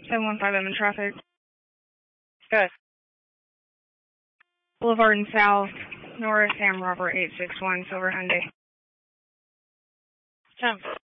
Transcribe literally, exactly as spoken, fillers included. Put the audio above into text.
seven one five M in traffic. Good. Boulevard and South, North, Sam Robert eight six one, Silver Hyundai. ten.